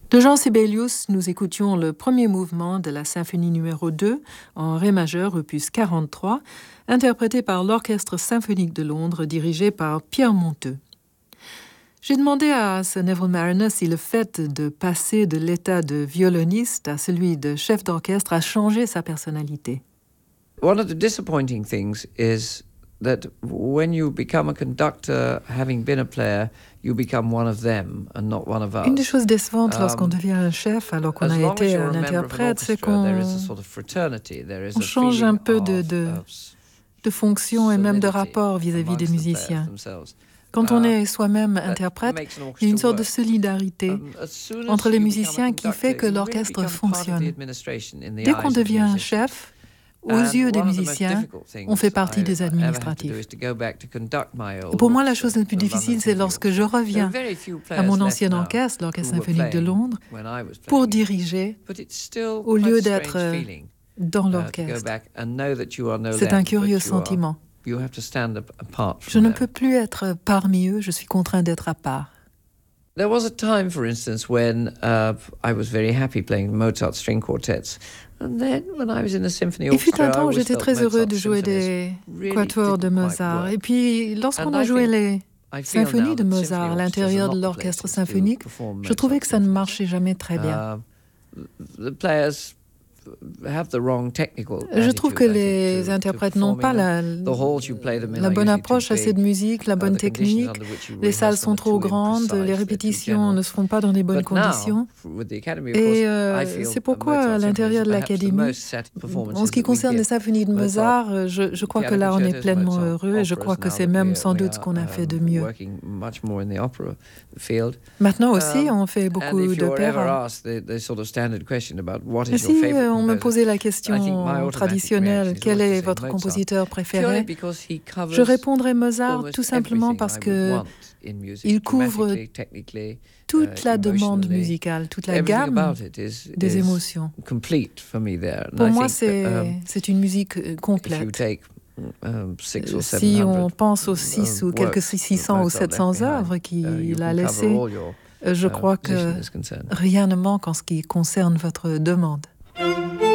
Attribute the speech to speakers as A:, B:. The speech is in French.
A: De Jean Sibelius, nous écoutions le premier mouvement de la symphonie numéro 2 en ré majeur, opus 43, interprété par l'Orchestre symphonique de Londres, dirigé par Pierre Monteux. J'ai demandé à Sir Neville Marriner si le fait de passer de l'état de violoniste à celui de chef d'orchestre a changé sa personnalité.
B: One of the disappointing things is that when you become a conductor, having been a player, you become one of them and not one of us.
A: Une des choses décevantes lorsqu'on devient un chef alors qu'on a été un interprète, c'est qu'on change un peu de fonction et même de rapport vis-à-vis des musiciens. Quand on est soi-même interprète, il y a une sorte de solidarité entre les musiciens qui fait que l'orchestre fonctionne. Dès qu'on devient un chef, aux yeux des musiciens, on fait partie des administratifs. Et pour moi, la chose la plus difficile, c'est lorsque je reviens à mon ancien orchestre, l'Orchestre symphonique de Londres, pour diriger, au lieu d'être dans l'orchestre. C'est un curieux sentiment. Je ne peux plus être parmi eux, je suis contraint d'être à part.
B: There was a time, for instance, when I was very happy playing Mozart string quartets. And then when I was in the symphony orchestra,
A: il fut un temps où j'étais très heureux de jouer des quatuors de Mozart. Et puis, lorsqu'on a joué les symphonies de Mozart à l'intérieur de l'orchestre symphonique, je trouvais que ça ne marchait jamais très bien. Je trouve que les interprètes n'ont pas la bonne approche à cette musique, la bonne technique. Les salles sont trop grandes, les répétitions ne se font pas dans les bonnes conditions. Et c'est pourquoi, à l'intérieur de l'Académie, en ce qui concerne les symphonies de Mozart, je crois que là, on est pleinement heureux et je crois que c'est même sans doute ce qu'on a fait de mieux. Maintenant aussi, on fait beaucoup d'opéra. Et si on me posait la question traditionnelle, quel est votre compositeur préféré? Je répondrais Mozart tout simplement parce qu'il couvre toute la demande musicale, toute la gamme des émotions. Pour moi, c'est une musique complète. Si on pense aux 600 ou 700 œuvres qu'il a laissées, je crois que rien ne manque en ce qui concerne votre demande.